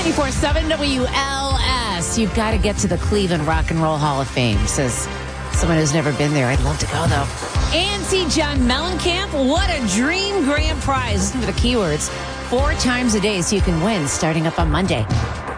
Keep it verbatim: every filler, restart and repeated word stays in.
ninety-four point seven W L S. You've got to get to the Cleveland Rock and Roll Hall of Fame, says someone who's never been there. I'd love to go, though. And see John Mellencamp. What a dream grand prize. Listen for the keywords. Four times a day so you can win starting up on Monday.